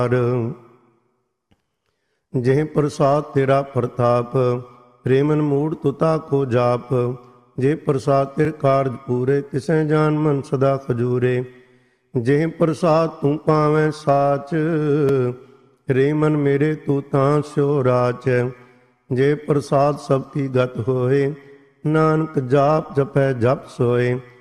ਜਿਹ ਪ੍ਰਸਾਦ ਤੇਰਾ ਪ੍ਰਤਾਪ, ਪ੍ਰੇਮਨ ਮੂੜ ਤੁਤਾ ਕੋ ਜਾਪ। ਜੇ ਪ੍ਰਸਾਦ ਤੇਰੇ ਕਾਰਜ ਪੂਰੇ, ਤਿਸੈ ਜਾਨ ਮਨ ਸਦਾ ਖਜੂਰੇ। ਜਿਹ ਪ੍ਰਸਾਦ ਤੂੰ ਪਾਵੈ ਸਾਚ, ਰੇ ਮਨ ਮੇਰੇ ਤੂੰ ਤਾਂ ਸਿਓ ਰਾਚ। ਜੇ ਪ੍ਰਸਾਦ ਸਭ ਕੀ ਗਤ ਹੋਏ, ਨਾਨਕ ਜਾਪ ਜਪੈ ਜਪ ਸੋਏ।